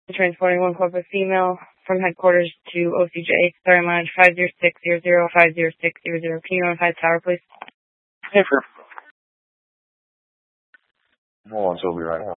Transporting one corporate female from headquarters to OCJ. Starting mileage 50600, 50600. Can you notify the tower, please? Hey, sure. Hold on, so we'll be right now.